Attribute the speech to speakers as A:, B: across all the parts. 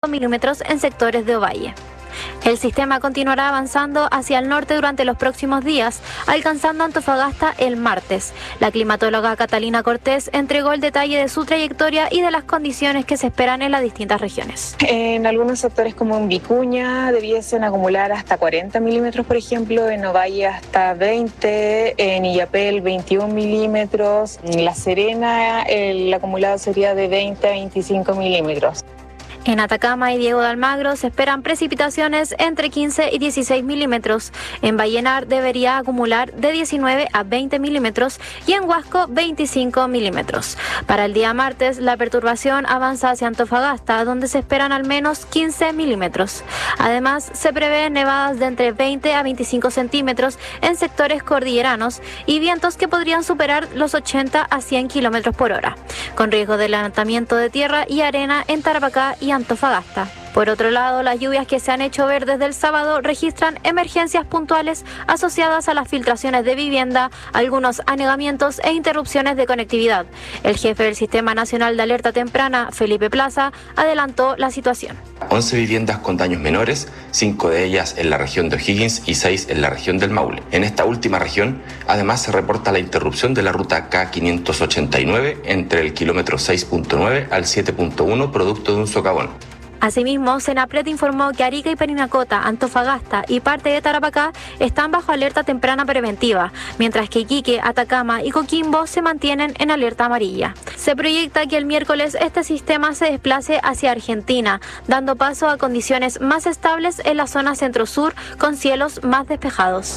A: milímetros en sectores de Ovalle. El sistema continuará avanzando hacia el norte durante los próximos días, alcanzando Antofagasta el martes. La climatóloga Catalina Cortés entregó el detalle de su trayectoria y de las condiciones que se esperan en las distintas regiones.
B: En algunos sectores como en Vicuña debiesen acumular hasta 40 milímetros, por ejemplo, en Ovalle hasta 20, en Illapel 21 milímetros, en La Serena el acumulado sería de 20 a 25 milímetros.
A: En Atacama y Diego de Almagro se esperan precipitaciones entre 15 y 16 milímetros. En Vallenar debería acumular de 19 a 20 milímetros y en Huasco 25 milímetros. Para el día martes, la perturbación avanza hacia Antofagasta, donde se esperan al menos 15 milímetros. Además, se prevén nevadas de entre 20 a 25 centímetros en sectores cordilleranos y vientos que podrían superar los 80 a 100 kilómetros por hora, con riesgo de levantamiento de tierra y arena en Tarapacá y Antofagasta. Por otro lado, las lluvias que se han hecho ver desde el sábado registran emergencias puntuales asociadas a las filtraciones de vivienda, algunos anegamientos e interrupciones de conectividad. El jefe del Sistema Nacional de Alerta Temprana, Felipe Plaza, adelantó la situación.
C: 11 viviendas con daños menores, 5 de ellas en la región de O'Higgins y 6 en la región del Maule. En esta última región, además, se reporta la interrupción de la ruta K589 entre el kilómetro 6.9 al 7.1, producto de un socavón.
A: Asimismo, Senapred informó que Arica y Parinacota, Antofagasta y parte de Tarapacá están bajo alerta temprana preventiva, mientras que Iquique, Atacama y Coquimbo se mantienen en alerta amarilla. Se proyecta que el miércoles este sistema se desplace hacia Argentina, dando paso a condiciones más estables en la zona centro-sur con cielos más despejados.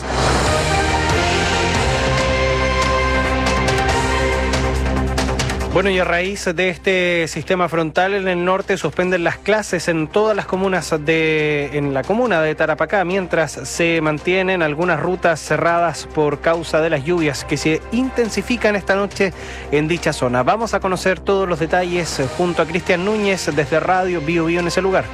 D: Bueno, y a raíz de este sistema frontal en el norte suspenden las clases en todas las comunas en la comuna de Tarapacá, mientras se mantienen algunas rutas cerradas por causa de las lluvias que se intensifican esta noche en dicha zona. Vamos a conocer todos los detalles junto a Cristian Núñez desde Radio Bio Bio en ese lugar.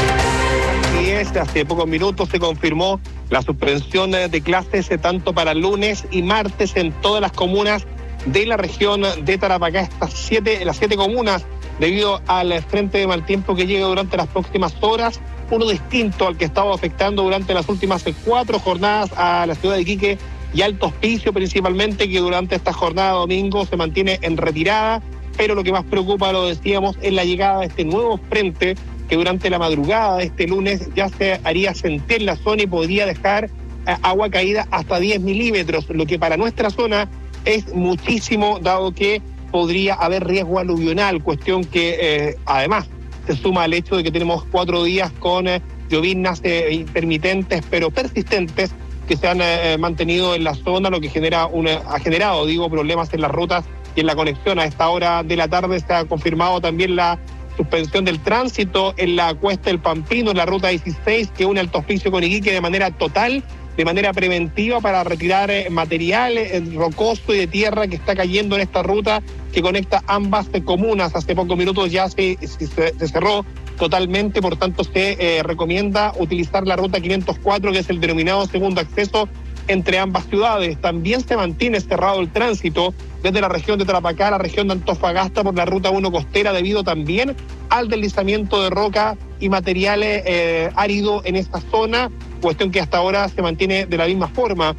E: Hace pocos minutos se confirmó la suspensión de clases tanto para lunes y martes en todas las comunas de la región de Tarapacá, las 7 comunas, debido al frente de mal tiempo que llega durante las próximas horas, uno distinto al que estaba afectando durante las últimas 4 jornadas a la ciudad de Iquique y Alto Hospicio principalmente, que durante esta jornada domingo se mantiene en retirada, pero lo que más preocupa, lo decíamos, es la llegada de este nuevo frente que durante la madrugada de este lunes ya se haría sentir en la zona y podría dejar agua caída hasta 10 milímetros, lo que para nuestra zona es muchísimo, dado que podría haber riesgo aluvional, cuestión que además se suma al hecho de que tenemos 4 días con lloviznas intermitentes pero persistentes que se han mantenido en la zona, lo que ha generado problemas en las rutas y en la conexión. A esta hora de la tarde se ha confirmado también la suspensión del tránsito en la Cuesta del Pampino, en la ruta 16, que une Alto Hospicio con Iquique de manera total, de manera preventiva, para retirar material rocoso y de tierra que está cayendo en esta ruta que conecta ambas comunas. Hace pocos minutos ya se cerró totalmente, por tanto se recomienda utilizar la ruta 504, que es el denominado segundo acceso entre ambas ciudades. También se mantiene cerrado el tránsito desde la región de Tarapacá a la región de Antofagasta por la ruta 1 costera, debido también al deslizamiento de roca y materiales áridos en esta zona, cuestión que hasta ahora se mantiene de la misma forma.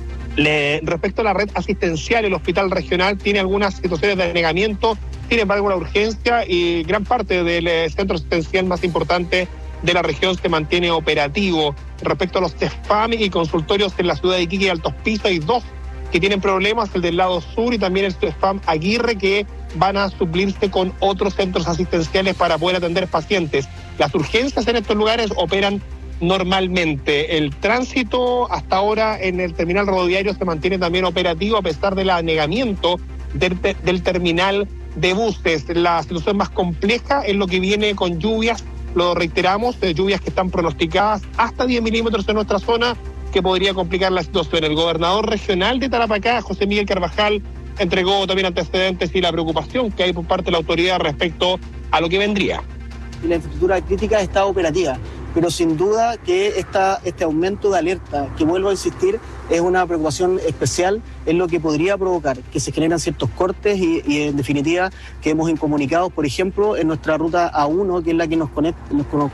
E: Respecto a la red asistencial, el hospital regional tiene algunas situaciones de anegamiento, sin embargo la urgencia y gran parte del centro asistencial más importante de la región se mantiene operativo. Respecto a los CEFAM y consultorios en la ciudad de Iquique y Alto Hospicio, hay 2 que tienen problemas, el del lado sur y también el CEFAM Aguirre, que van a suplirse con otros centros asistenciales para poder atender pacientes. Las urgencias en estos lugares operan normalmente. El tránsito hasta ahora en el terminal rodoviario se mantiene también operativo a pesar del anegamiento del terminal de buses. La situación más compleja es lo que viene con lluvias, lo reiteramos, lluvias que están pronosticadas hasta 10 milímetros en nuestra zona, que podría complicar la situación. El gobernador regional de Tarapacá, José Miguel Carvajal, entregó también antecedentes y la preocupación que hay por parte de la autoridad respecto a lo que vendría.
F: La infraestructura crítica está operativa, pero sin duda que este aumento de alerta, que vuelvo a insistir, es una preocupación especial, es lo que podría provocar que se generan ciertos cortes y en definitiva quedemos incomunicados, por ejemplo, en nuestra ruta A1, que es la que nos conecta